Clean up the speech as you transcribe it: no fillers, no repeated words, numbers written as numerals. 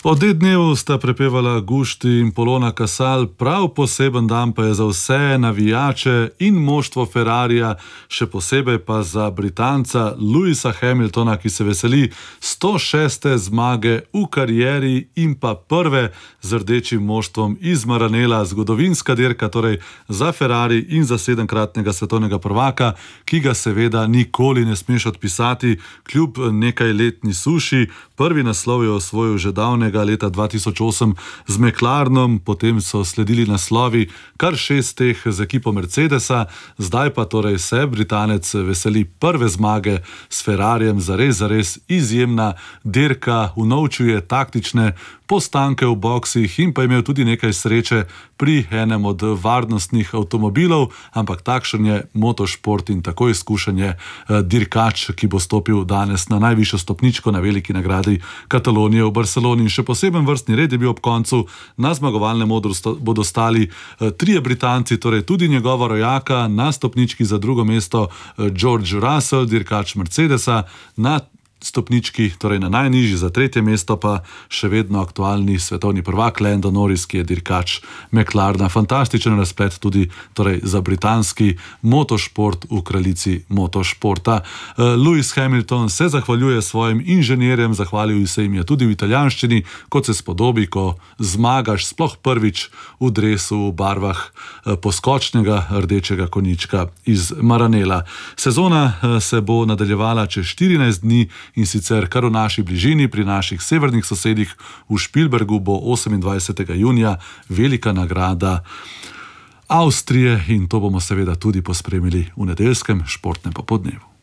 Po D-dnevu sta prepevala Gušti in Polona Kasal, prav poseben dan pa je za vse navijače in moštvo Ferrarija, še posebej pa za Britanca Lewisa Hamiltona, ki se veseli 106. zmage v karieri in pa prve z rdečim moštvom iz Maranela, zgodovinska dirka torej za Ferrari in za 7-kratnega svetovnega prvaka, ki ga seveda nikoli ne smeš odpisati, kljub nekajletni suši. Prvi naslov je osvojil že davnega leta 2008 z McLarenom, potem so sledili naslovi kar 6 teh z ekipo Mercedesa, zdaj pa torej se Britanec veseli prve zmage s Ferrarijem, zares izjemna dirka, unovčuje taktične postanke v boksih in pa imel tudi nekaj sreče pri enem od varnostnih avtomobilov, ampak takšen je motošport in tako izkušen je dirkač, ki bo stopil danes na najvišjo stopničko na veliki nagradi Katalonije v Barceloni. In še poseben vrstni red je bil ob koncu, na zmagovalnem odru bodo stali trije Britanci, torej tudi njegova rojaka, na stopnički za drugo mesto George Russell, dirkač Mercedesa, na stopnički, torej na najnižji za tretje mesto pa še vedno aktualni svetovni prvak Lando Norris, ki je dirkač McLarena. Fantastičen razplet tudi torej za britanski motošport v kraljici motošporta. Lewis Hamilton se zahvaljuje svojim inženirjem, zahvalil se jim je tudi v italijanščini, kot se spodobi, ko zmagaš sploh prvič v dresu v barvah poskočnega rdečega konjička iz Maranela. Sezona se bo nadaljevala čez 14 dni, in sicer kar v naši bližini, pri naših severnih sosedih v Špilbergu bo 28. junija velika nagrada Avstrije in to bomo seveda tudi pospremili v nedeljskem športnem popoldnevu.